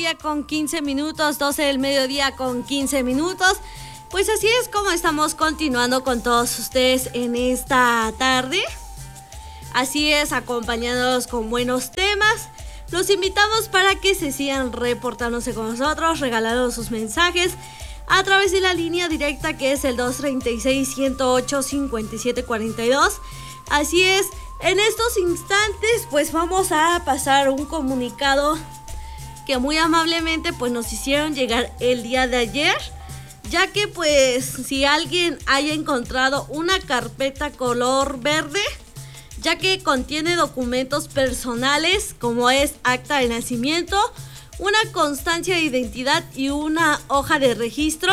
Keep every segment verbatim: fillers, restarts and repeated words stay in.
mediodía con quince minutos, doce del mediodía con quince minutos. Pues así es como estamos continuando con todos ustedes en esta tarde. Así es, acompañándolos con buenos temas. Los invitamos para que se sigan reportándose con nosotros, regalando sus mensajes a través de la línea directa que es el dos treinta y seis, ciento ocho, cincuenta y siete cuarenta y dos. Así es, en estos instantes pues vamos a pasar un comunicado que muy amablemente pues nos hicieron llegar el día de ayer, ya que pues si alguien haya encontrado una carpeta color verde, ya que contiene documentos personales como es acta de nacimiento, una constancia de identidad y una hoja de registro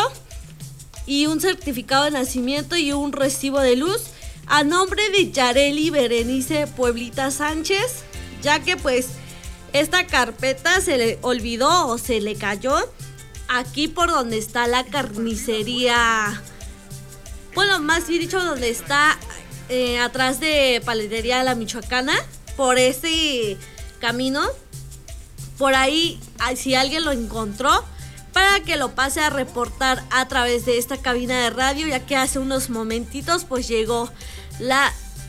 y un certificado de nacimiento y un recibo de luz a nombre de Yareli Berenice Pueblita Sánchez, ya que pues esta carpeta se le olvidó o se le cayó aquí por donde está la carnicería, bueno, más bien dicho, donde está eh, atrás de Paletería La Michoacana, por ese camino. Por ahí, si alguien lo encontró, para que lo pase a reportar a través de esta cabina de radio, ya que hace unos momentitos pues llegó la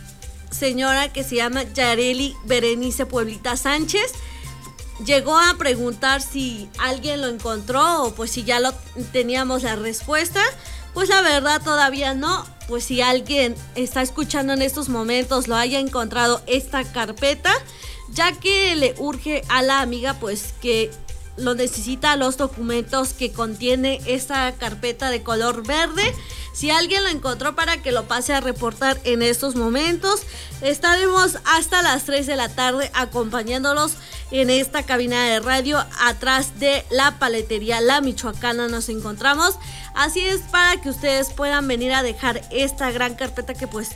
señora que se llama Yareli Berenice Pueblita Sánchez. Llegó a preguntar si alguien lo encontró o pues si ya lo teníamos la respuesta. Pues la verdad todavía no. Pues si alguien está escuchando en estos momentos lo haya encontrado esta carpeta, ya que le urge a la amiga pues que lo necesita los documentos que contiene esta carpeta de color verde. Si alguien lo encontró, para que lo pase a reportar en estos momentos. Estaremos hasta las tres de la tarde acompañándolos en esta cabina de radio. Atrás de la Paletería La Michoacana nos encontramos. Así es, para que ustedes puedan venir a dejar esta gran carpeta que pues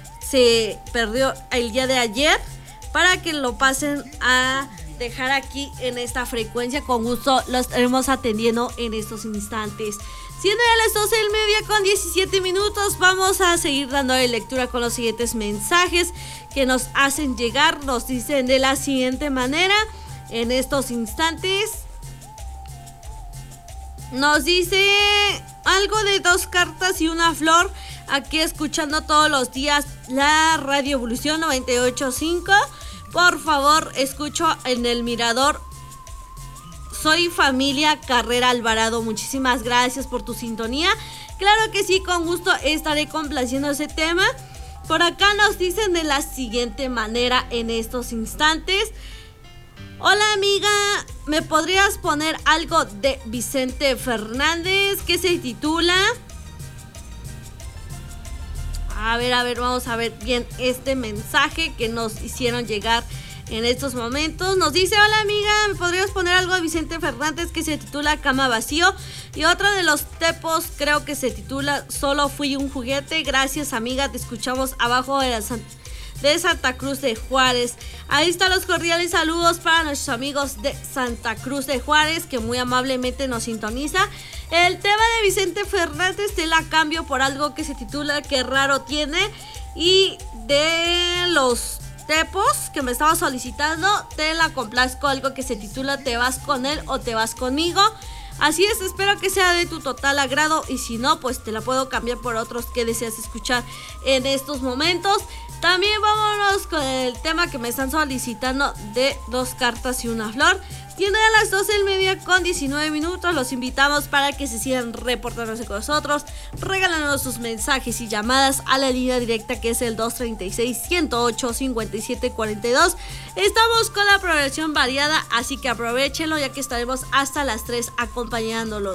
se perdió el día de ayer, para que lo pasen a dejar aquí en esta frecuencia. Con gusto los estaremos atendiendo en estos instantes. Siendo ya las doce del mediodía con diecisiete minutos, vamos a seguir dando lectura con los siguientes mensajes que nos hacen llegar. Nos dicen de la siguiente manera en estos instantes. Nos dice algo de dos cartas y una flor. Aquí escuchando todos los días la Radio Evolución noventa y ocho punto cinco. Por favor, escucho en el Mirador. Soy familia Carrera Alvarado. Muchísimas gracias por tu sintonía. Claro que sí, con gusto estaré complaciendo ese tema. Por acá nos dicen de la siguiente manera en estos instantes. Hola amiga, ¿me podrías poner algo de Vicente Fernández que se titula? A ver, a ver, vamos a ver bien este mensaje que nos hicieron llegar en estos momentos. Nos dice, hola amiga, ¿me podrías poner algo de Vicente Fernández que se titula Cama Vacío? Y otra de los Tepos, creo que se titula Solo Fui un Juguete. Gracias amiga, te escuchamos abajo de la San... de Santa Cruz de Juárez. Ahí están los cordiales saludos para nuestros amigos de Santa Cruz de Juárez, que muy amablemente nos sintoniza. El tema de Vicente Fernández te la cambio por algo que se titula Qué raro tiene. Y de los Tepos que me estaba solicitando, te la complazco algo que se titula Te vas con él o te vas conmigo. Así es, espero que sea de tu total agrado, y si no, pues te la puedo cambiar por otros que deseas escuchar en estos momentos. También vámonos con el tema que me están solicitando de dos cartas y una flor. Siendo ya las doce del mediodía con diecinueve minutos, los invitamos para que se sigan reportándose con nosotros, regalándonos sus mensajes y llamadas a la línea directa que es el dos treinta y seis, ciento ocho, cincuenta y siete cuarenta y dos. Estamos con la programación variada, así que aprovechenlo, ya que estaremos hasta las tres acompañándolos.